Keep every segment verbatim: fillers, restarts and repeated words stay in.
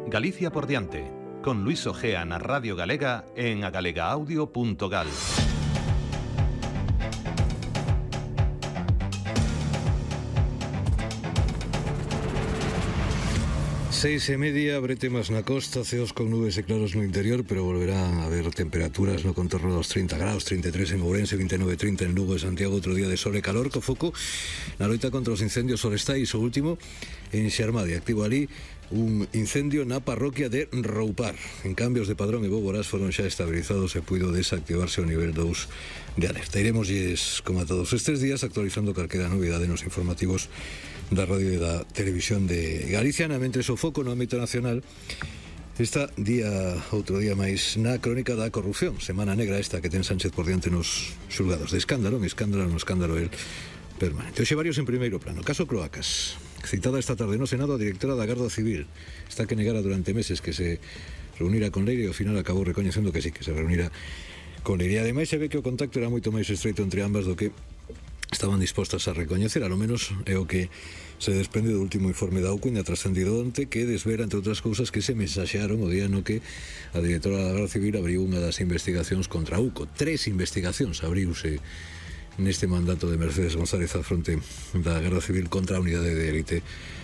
Galicia por diante, con Luis Ojea na Radio Galega en agalegaaudio punto gal. Seis e media, bretemas na costa, ceos con nubes e claros no interior, pero volverán a haber temperaturas no contorno dos trinta graus, trinta e tres en Ourense, vinte e nove, trinta en Lugo e Santiago, outro día de sol e calor, co foco na loita contra os incendios forestais. O último en Xermade, activo ali un incendio na parroquia de Roupar. En cambios de Padrón e Boborás foron xa estabilizados e puido desactivarse o nivel dous de alerta. Iremosles, como a todos estes días, actualizando calquera novidade nos informativos da radio e da televisión de Galicia. Na mentres o foco no ámbito nacional está día, outro día máis, na crónica da corrupción. Semana negra esta que ten Sánchez por diante nos xulgados de escándalo, en escándalo, no escándalo el permanente. Hoxe varios en primeiro plano. Caso Cloacas. Citada esta tarde no Senado a directora da Garda Civil. Está que negara durante meses que se reunira con Leire e ao final acabou recoñecendo que sí, que se reunira con Leire. E ademais se ve que o contacto era moito máis estreito entre ambas do que estaban dispostas a recoñecer, a lo menos é o que se desprende do último informe da UCUIN trascendido onte, que desvera, entre outras cousas, que se mensaxearon o día no que a directora da Garda Civil abriu unha das investigacións contra a UCO. Tres investigacións abriuse neste mandato de Mercedes González a fronte da Garda Civil contra a unidade de élite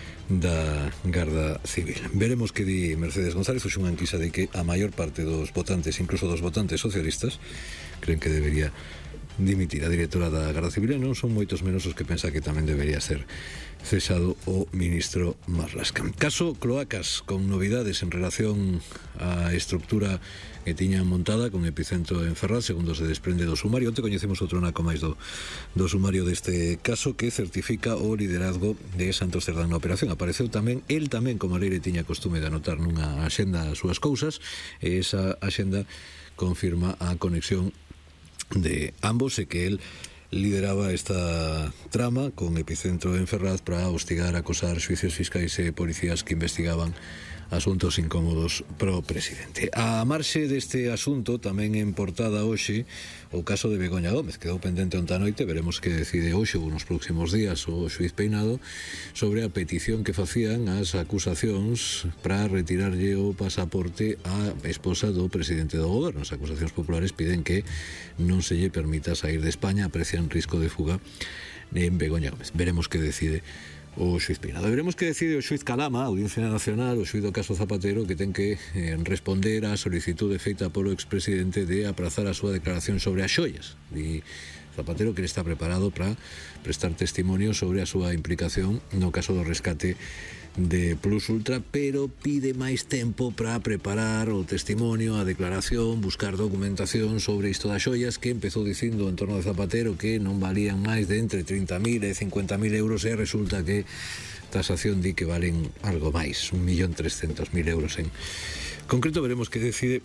da Garda Civil. Veremos que di Mercedes González. Hoxe unha enquisa de que a maior parte dos votantes, incluso dos votantes socialistas, creen que debería dimitir a directora da Garda Civil, e non son moitos menos os que pensa que tamén debería ser cesado o ministro Marlasca. Caso Cloacas, con novidades en relación á estructura que tiñan montada con epicentro en Ferraz, segundo se desprende do sumario. Onte coñecemos outro naco máis do, do sumario deste caso, que certifica o liderazgo de Santos Cerdán na operación. Apareceu tamén, el tamén, como a Leire tiña costume de anotar nunha axenda as súas cousas, e esa axenda confirma a conexión de ambos e que él lideraba esta trama con epicentro en Ferraz para hostigar, acosar xuíces fiscais e policías que investigaban asuntos incómodos pro presidente. A marxe deste asunto, tamén en portada hoxe, o caso de Begoña Gómez. Quedou pendente onta noite, veremos que decide hoxe ou nos próximos días o xuiz Peinado sobre a petición que facían as acusacións para retirarlle o pasaporte á esposa do presidente do goberno. As acusacións populares piden que non se lle permita sair de España, aprecian risco de fuga en Begoña Gómez. Veremos que decide o xuiz Peinado. Veremos que decide o xuiz Calama, a Audiencia Nacional, o xuiz do caso Zapatero, que ten que eh, responder á solicitude feita polo expresidente de aprazar a súa declaración sobre as xoias. E Zapatero que está preparado para prestar testimonio sobre a súa implicación no caso do rescate de Plus Ultra, pero pide máis tempo para preparar o testimonio, a declaración, buscar documentación sobre isto das xoias, que empezou dicindo en torno de Zapatero que non valían máis de entre trinta mil e cincuenta mil euros, e resulta que tasación di que valen algo máis, un millón trescentos mil euros en concreto. Veremos que decide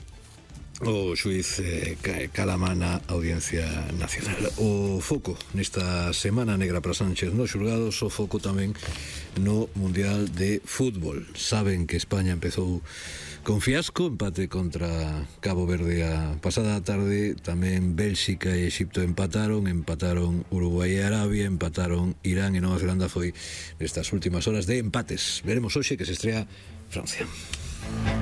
o xuiz eh, Calama na Audiencia Nacional. O foco nesta semana negra para Sánchez nos xulgados, o foco tamén no Mundial de Fútbol. Saben que España empezou con fiasco, empate contra Cabo Verde a pasada tarde, tamén Bélxica e Exipto empataron, empataron Uruguai e Arabia, empataron Irán e Nova Zelanda. Foi nestas últimas horas de empates. Veremos hoxe que se estrea Francia.